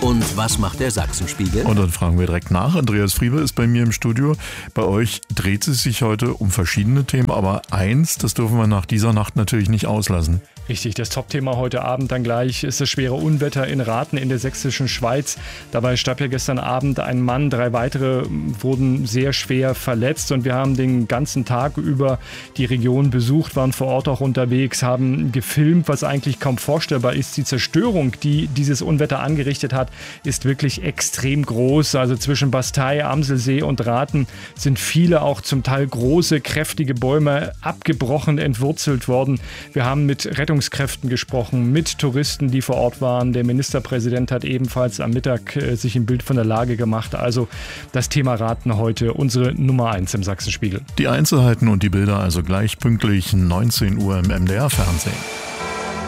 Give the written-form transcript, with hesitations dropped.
Und was macht der Sachsenspiegel? Und dann fragen wir direkt nach. Andreas Friebe ist bei mir im Studio. Bei euch dreht es sich heute um verschiedene Themen, aber eins, das dürfen wir nach dieser Nacht natürlich nicht auslassen. Richtig, das Top-Thema heute Abend dann gleich ist das schwere Unwetter in Rathen in der sächsischen Schweiz. Dabei starb ja gestern Abend ein Mann, 3 weitere wurden sehr schwer verletzt und wir haben den ganzen Tag über die Region besucht, waren vor Ort auch unterwegs, haben gefilmt, was eigentlich kaum vorstellbar ist. Die Zerstörung, die dieses Unwetter angerichtet hat, ist wirklich extrem groß. Also zwischen Bastei, Amselsee und Rathen sind viele auch zum Teil große, kräftige Bäume abgebrochen, entwurzelt worden. Wir haben mit Rettungskräften gesprochen, mit Touristen, die vor Ort waren. Der Ministerpräsident hat ebenfalls am Mittag sich ein Bild von der Lage gemacht. Also das Thema Rathen heute unsere Nummer 1 im Sachsenspiegel. Die Einzelheiten und die Bilder also gleich pünktlich 19 Uhr im MDR Fernsehen.